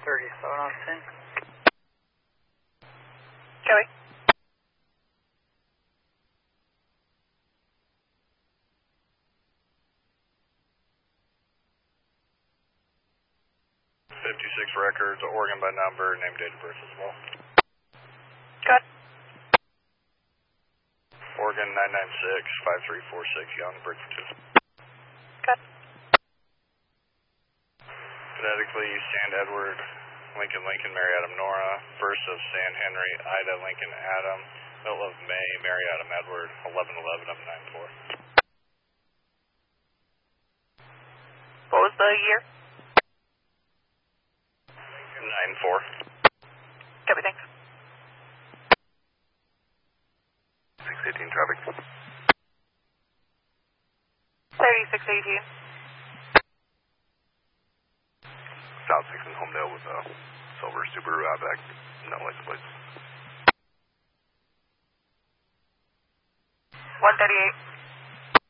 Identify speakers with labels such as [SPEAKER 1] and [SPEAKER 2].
[SPEAKER 1] 37 on 10.
[SPEAKER 2] Kelly.
[SPEAKER 3] 56 records, Oregon by number, name, date of birth as well.
[SPEAKER 2] Good.
[SPEAKER 3] Oregon 996-5346, young, Bridgeton.
[SPEAKER 2] Good.
[SPEAKER 3] Phonetically, San Edward, Lincoln, Mary Adam, Nora. First of San Henry, Ida, Lincoln, Adam. Middle of May, Mary Adam, Edward. 1111 of 94.
[SPEAKER 2] What was the year?
[SPEAKER 3] 94.
[SPEAKER 2] Copy, thanks.
[SPEAKER 3] 618 traffic.
[SPEAKER 2] 3618.
[SPEAKER 3] South 6 in Homedale with a silver Subaru Outback, no license plates.
[SPEAKER 2] 138.